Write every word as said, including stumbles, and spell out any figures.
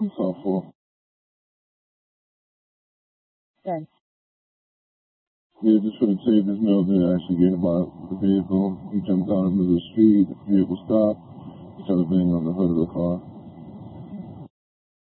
South four. Good. Yeah, just for the tape, this male did actually get hit by the vehicle. He jumped out of the middle of the street. The vehicle stopped. He started banging on the hood of the car.